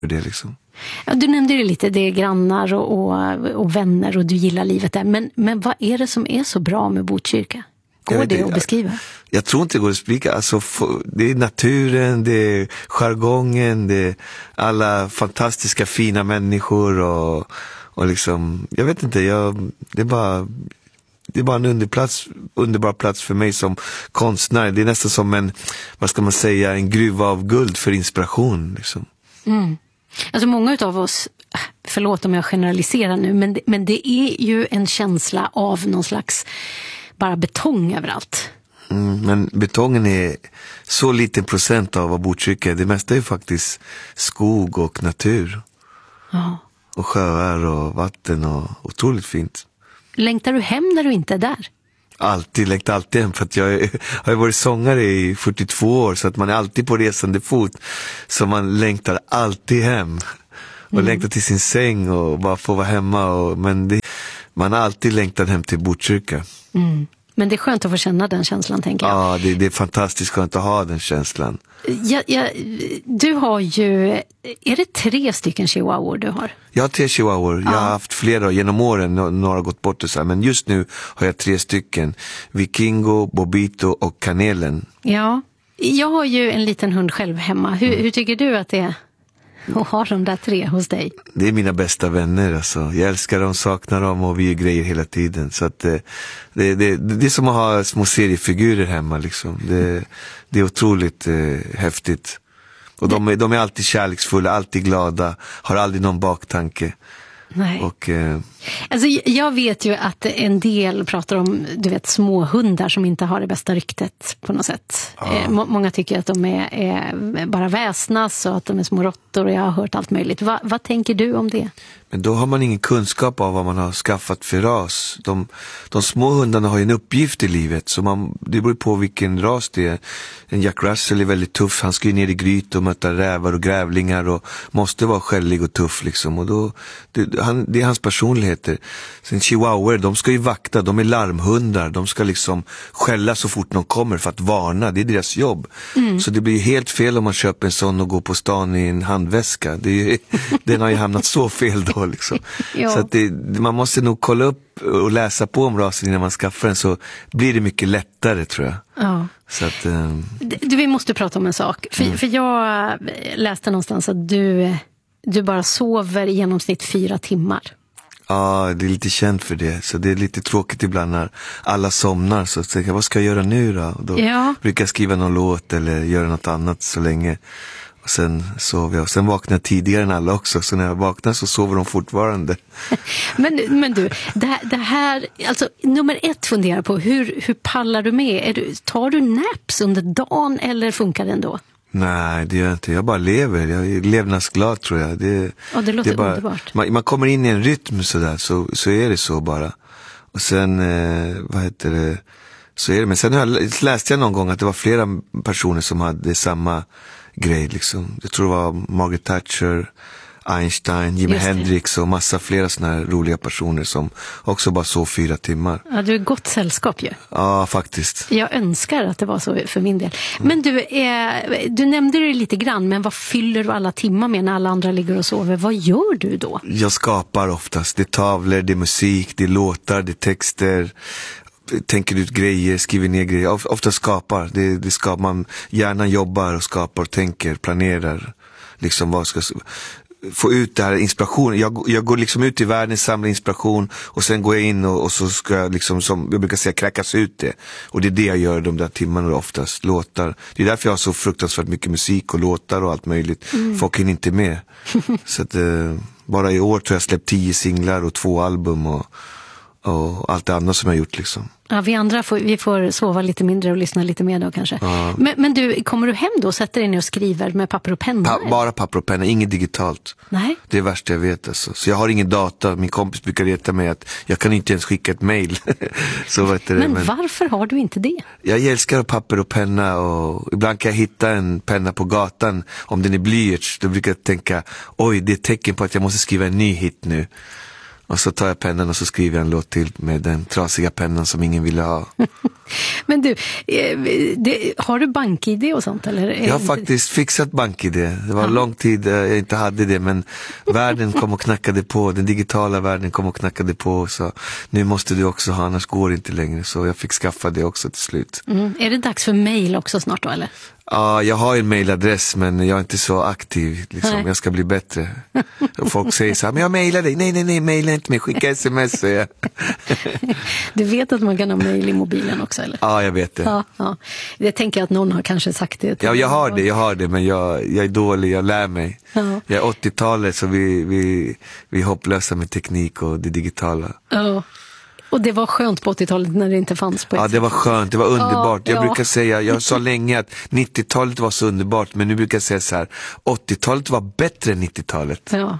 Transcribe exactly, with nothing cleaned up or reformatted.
det liksom. Ja, du nämnde det lite, det är grannar och, och, och vänner och du gillar livet där. Men, men vad är det som är så bra med Botkyrka? Går det att beskriva? Jag, jag tror inte det går att explica. Alltså, det är naturen, det är jargongen, det är alla fantastiska fina människor och, och liksom, jag vet inte, jag, det är bara... Det är bara en underplats, underbar plats för mig som konstnär. Det är nästan som en, vad ska man säga, en gruva av guld för inspiration. Liksom. Mm. Alltså många av oss, förlåt om jag generaliserar nu, men det, men det är ju en känsla av någon slags bara betong överallt. Mm, men betongen är så liten procent av vad Botkyrka är. Det mesta är faktiskt skog och natur. Ja. Och sjöar och vatten och otroligt fint. Längtar du hem när du inte är där? Alltid, längtar alltid hem, för att jag har varit sångare i fyrtiotvå år, så att man är alltid på resande fot, så man längtar alltid hem och mm. längtar till sin säng och bara få vara hemma och, men det, man har alltid längtat hem till Botkyrka. Mm. Men det är skönt att få känna den känslan, tänker jag. Ja, det, det är fantastiskt skönt att ha den känslan. Ja, ja, du har ju, är det tre stycken chihuahuor du har? Jag har tre chihuahuor. Ja. Jag har haft flera genom åren, några har gått bort och så här, men just nu har jag tre stycken. Vikingo, Bobito och Kanelen. Ja, jag har ju en liten hund själv hemma. Hur, mm. hur tycker du att det är att ha de där tre hos dig? Det är mina bästa vänner, alltså. Jag älskar dem, saknar dem och vi gör grejer hela tiden. Så att det, det, det, det är som att ha små seriefigurer hemma liksom. Det, det är otroligt eh, häftigt. Och de är, de är alltid kärleksfulla, alltid glada, har aldrig någon baktanke. Nej. Och, eh... alltså, jag vet ju att en del pratar om, du vet, små hundar som inte har det bästa ryktet på något sätt. Ja. Eh, må- många tycker att de är, är bara väsnas och att de är små råttor, och jag har hört allt möjligt. Va, vad tänker du om det? Men då har man ingen kunskap av vad man har skaffat för ras. De, de små hundarna har ju en uppgift i livet, så man, det beror på vilken ras det är. En Jack Russell är väldigt tuff, han ska ju ner i gryt och möta rävar och grävlingar och måste vara skällig och tuff liksom. Och då, det, han, det är hans personligheter. Sen chihuahuor, de ska ju vakta, de är larmhundar, de ska liksom skälla så fort någon kommer för att varna, det är deras jobb. Mm. Så det blir ju helt fel om man köper en sån och går på stan i en handväska. Det är ju, den har ju hamnat så fel då. Liksom. Så att det, man måste nog kolla upp och läsa på om rasen innan man skaffar den, så blir det mycket lättare, tror jag. Ja. Så att, um... du, vi måste prata om en sak. För, mm. för jag läste någonstans att du, du bara sover i genomsnitt fyra timmar. Ja, det är lite känt för det. Så det är lite tråkigt ibland när alla somnar. Så tänker jag, vad ska jag göra nu då? Och då ja. brukar jag skriva någon låt eller göra något annat så länge. Och sen sover jag. Och sen vaknar jag tidigare än alla också. Så när jag vaknar så sover de fortfarande. men, men du, det här, det här, alltså nummer ett funderar på, hur, hur pallar du med? Är du, tar du naps under dagen eller funkar det ändå? Nej, det gör jag inte. Jag bara lever. Jag är levnadsglad, tror jag. Det, ja, det låter det är bara, underbart. Man, man kommer in i en rytm sådär, så, så är det så bara. Och sen, eh, vad heter det, så är det. Men sen har jag, läste jag någon gång att det var flera personer som hade samma grej liksom. Jag tror det var Margaret Thatcher, Einstein, Jimi Hendrix och massa flera såna här roliga personer som också bara sov fyra timmar. Ja, du är gott sällskap ju. Ja, faktiskt. Jag önskar att det var så för min del. Mm. Men du, eh, du nämnde det lite grann, men vad fyller du alla timmar med när alla andra ligger och sover? Vad gör du då? Jag skapar oftast. Det är tavlor, det är musik, det är låtar, det är texter. Tänker ut grejer, skriver ner grejer. Ofta skapar. Det, det skapar man. Hjärnan jobbar och skapar, tänker, planerar. Liksom vad ska... få ut det här inspiration. Jag, jag går liksom ut i världen, samlar inspiration och sen går jag in och, och så ska jag liksom, som jag brukar säga, kräkas ut det. Och det är det jag gör de där timmarna oftast, låtar. Det är därför jag har så fruktansvärt mycket musik och låtar och allt möjligt. Mm. Folk hinner inte med. Så att eh, bara i år tror jag släppt tio singlar och två album och, och allt det andra som jag gjort liksom. Ja, vi andra får, vi får sova lite mindre och lyssna lite mer då kanske. Ja. Men, men du, kommer du hem då och sätter dig ner och skriver med papper och penna? Pa- bara papper och penna, inget digitalt. Nej. Det är värst jag vet alltså. Så jag har ingen data, min kompis brukar reta mig att jag kan inte ens skicka ett mejl. Så vet det, men, men varför har du inte det? Jag älskar papper och penna och ibland kan jag hitta en penna på gatan. Om den är blyerts, då brukar jag tänka, oj, det är ett tecken på att jag måste skriva en ny hit nu. Och så tar jag pennan och så skriver jag en låt till med den trasiga pennan som ingen ville ha. Men du, det, har du bank-I D och sånt? Eller? Jag har faktiskt fixat bank-I D. Det var en lång tid jag inte hade det, men världen kom och knackade på. Den digitala världen kom och knackade på. Så nu måste du också ha, annars går det inte längre. Så jag fick skaffa det också till slut. Mm. Är det dags för mail också snart då, eller? Ja, jag har en mailadress, men jag är inte så aktiv. Liksom. Jag ska bli bättre. Och folk säger så här, men jag mailar dig. Nej, nej, nej, maila inte mig. Skicka sms, säger jag. Du vet att man kan ha mail i mobilen också, eller? Ja, jag vet det. Ja, ja. Jag tänker att någon har kanske sagt det. Ja, jag har det, jag har det, men jag, jag är dålig, jag lär mig. Ja. Jag är åttiotalet, så vi, vi, vi är hopplösa med teknik och det digitala. Ja. Och det var skönt på åttiotalet när det inte fanns på ett Ja, det var skönt, det var underbart. Ja, jag ja. brukar säga, jag sa länge att nittiotalet var så underbart, men nu brukar jag säga så här, åttiotalet var bättre än nittiotalet. Ja,